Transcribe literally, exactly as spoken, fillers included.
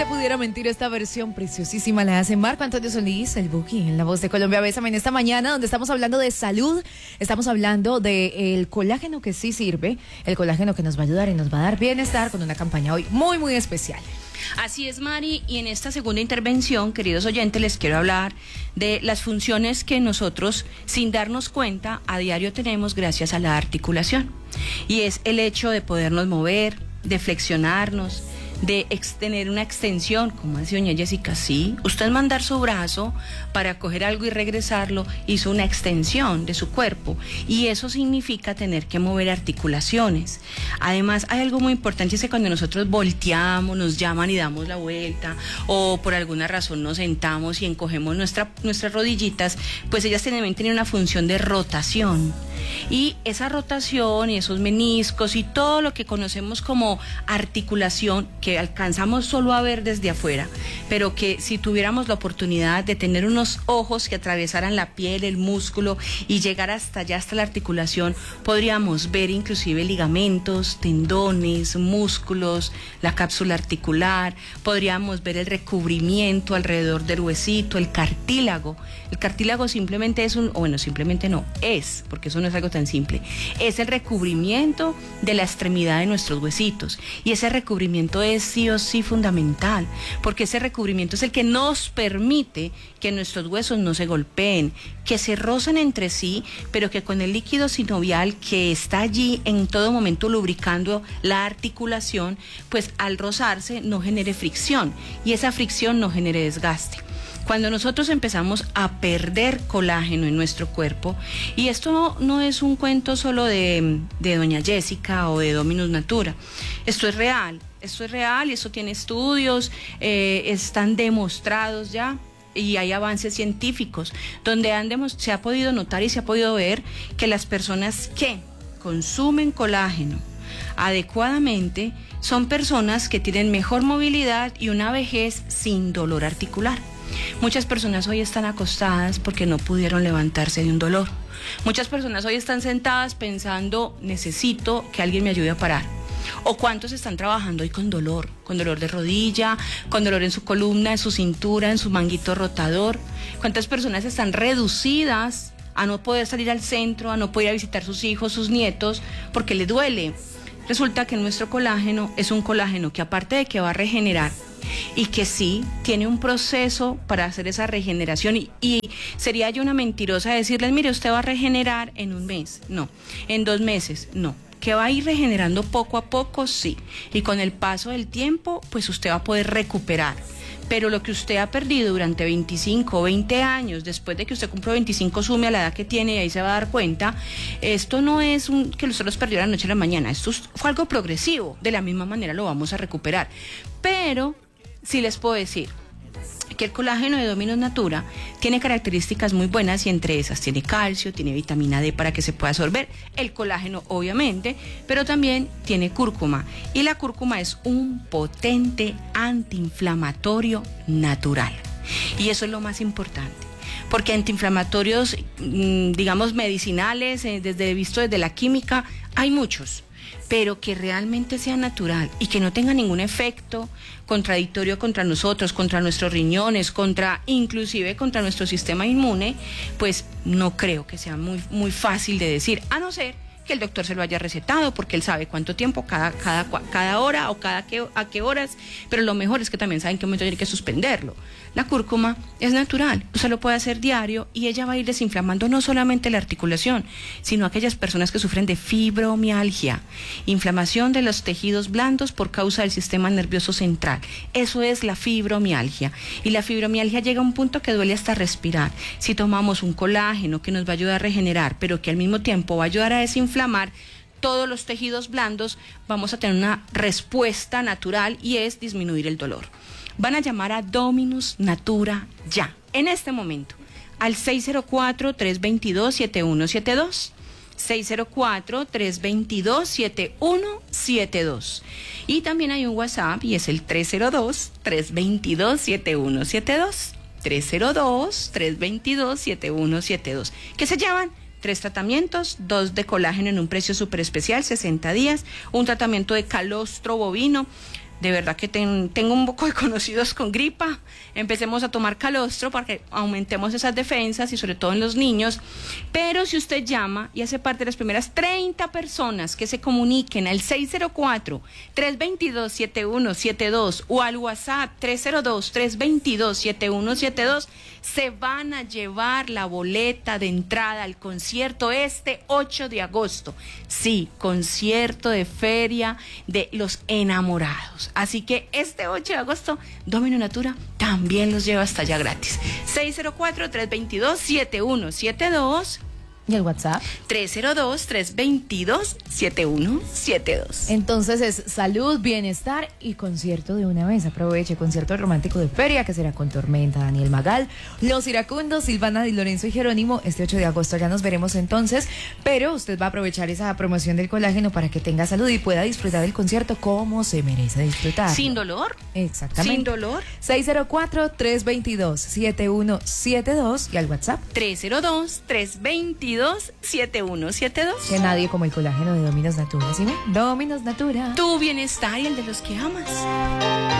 te pudiera mentir, esta versión preciosísima la hace Marco Antonio Solís, el Buki, en la voz de Colombia. Bésame en esta mañana donde estamos hablando de salud, estamos hablando del colágeno que sí sirve, el colágeno que nos va a ayudar y nos va a dar bienestar con una campaña hoy muy, muy especial. Así es, Mari, y en esta segunda intervención, queridos oyentes, les quiero hablar de las funciones que nosotros, sin darnos cuenta, a diario tenemos gracias a la articulación. Y es el hecho de podernos mover, de flexionarnos, de ex tener una extensión, como decía doña Jessica, sí, usted mandar su brazo para coger algo y regresarlo, hizo una extensión de su cuerpo, y eso significa tener que mover articulaciones. Además, hay algo muy importante, es que cuando nosotros volteamos, nos llaman y damos la vuelta, o por alguna razón nos sentamos y encogemos nuestra, nuestras rodillitas, pues ellas también tienen una función de rotación. Y esa rotación y esos meniscos y todo lo que conocemos como articulación, que alcanzamos solo a ver desde afuera, pero que si tuviéramos la oportunidad de tener unos ojos que atravesaran la piel, el músculo y llegar hasta allá, hasta la articulación, podríamos ver inclusive ligamentos, tendones, músculos, la cápsula articular, podríamos ver el recubrimiento alrededor del huesito, el cartílago. El cartílago simplemente es un, o bueno, simplemente no, es, porque eso no es algo tan simple, es el recubrimiento de la extremidad de nuestros huesitos, y ese recubrimiento es sí o sí fundamental, porque ese recubrimiento es el que nos permite que nuestros huesos no se golpeen, que se rozan entre sí, pero que con el líquido sinovial que está allí en todo momento lubricando la articulación, pues al rozarse no genere fricción, y esa fricción no genere desgaste. Cuando nosotros empezamos a perder colágeno en nuestro cuerpo, y esto no, no es un cuento solo de, de doña Jessica o de Dominus Natura, esto es real, esto es real y esto tiene estudios, eh, están demostrados ya, y hay avances científicos donde han demos- se ha podido notar y se ha podido ver que las personas que consumen colágeno adecuadamente son personas que tienen mejor movilidad y una vejez sin dolor articular. Muchas personas hoy están acostadas porque no pudieron levantarse de un dolor. Muchas personas hoy están sentadas pensando, necesito que alguien me ayude a parar. ¿O cuántos están trabajando hoy con dolor? Con dolor de rodilla, con dolor en su columna, en su cintura, en su manguito rotador. ¿Cuántas personas están reducidas a no poder salir al centro, a no poder ir a visitar a sus hijos, sus nietos, porque les duele? Resulta que nuestro colágeno es un colágeno que, aparte de que va a regenerar, y que sí tiene un proceso para hacer esa regeneración, y, y sería yo una mentirosa decirles, mire, usted va a regenerar en un mes, no, en dos meses, no, que va a ir regenerando poco a poco, sí, y con el paso del tiempo, pues usted va a poder recuperar. Pero lo que usted ha perdido durante veinticinco o veinte años, después de que usted cumplió veinticinco, sume a la edad que tiene y ahí se va a dar cuenta, esto no es un, que usted los perdió de la noche a la mañana, esto fue algo progresivo, de la misma manera lo vamos a recuperar. Pero sí les puedo decir que el colágeno de Dominus Natura tiene características muy buenas, y entre esas tiene calcio, tiene vitamina D para que se pueda absorber el colágeno, obviamente, pero también tiene cúrcuma, y la cúrcuma es un potente antiinflamatorio natural, y eso es lo más importante, porque antiinflamatorios, digamos, medicinales, desde visto desde la química, hay muchos, pero que realmente sea natural y que no tenga ningún efecto contradictorio contra nosotros, contra nuestros riñones, contra inclusive contra nuestro sistema inmune, pues no creo que sea muy, muy fácil de decir, a no ser que el doctor se lo haya recetado, porque él sabe cuánto tiempo, cada, cada, cada hora o cada qué, a qué horas, pero lo mejor es que también saben qué momento tiene que suspenderlo. La cúrcuma es natural, usted lo puede hacer diario y ella va a ir desinflamando no solamente la articulación, sino aquellas personas que sufren de fibromialgia, inflamación de los tejidos blandos por causa del sistema nervioso central. Eso es la fibromialgia, y la fibromialgia llega a un punto que duele hasta respirar. Si tomamos un colágeno que nos va a ayudar a regenerar, pero que al mismo tiempo va a ayudar a desinflamar todos los tejidos blandos, vamos a tener una respuesta natural, y es disminuir el dolor. Van a llamar a Dominus Natura ya, en este momento, al seis cero cuatro, tres dos dos, siete uno siete dos, seis cero cuatro, tres dos dos, siete uno siete dos. Y también hay un WhatsApp, y es el tres cero dos, tres dos dos, siete uno siete dos, tres cero dos, tres dos dos, siete uno siete dos, que se llaman tres tratamientos, dos de colágeno en un precio súper especial, sesenta días, un tratamiento de calostro bovino, De verdad que ten, tengo un poco de conocidos con gripa. Empecemos a tomar calostro para que aumentemos esas defensas y sobre todo en los niños. Pero si usted llama y hace parte de las primeras treinta personas que se comuniquen al seis cero cuatro, tres dos dos, siete uno siete dos o al WhatsApp tres cero dos, tres dos dos, siete uno siete dos, se van a llevar la boleta de entrada al concierto este ocho de agosto. Sí, concierto de Feria de los Enamorados. Así que este ocho de agosto, Domino Natura también los lleva hasta allá gratis. seis cero cuatro, tres dos dos, siete uno siete dos ¿Y el WhatsApp? tres cero dos, tres dos dos, siete uno siete dos. Entonces es salud, bienestar y concierto de una vez. Aproveche, concierto romántico de Feria, que será con Tormenta, Daniel Magal, Los Iracundos, Silvana Di Lorenzo y Jerónimo. Este ocho de agosto ya nos veremos entonces, pero usted va a aprovechar esa promoción del colágeno para que tenga salud y pueda disfrutar del concierto como se merece disfrutar. ¿Sin dolor? Exactamente. ¿Sin dolor? seis cero cuatro, tres dos dos, siete uno siete dos y al WhatsApp. tres cero dos, tres dos dos, siete uno siete dos. Que nadie como el colágeno de Dominos Natura, ¿sí ven? Dominos Natura. Tu bienestar y el de los que amas.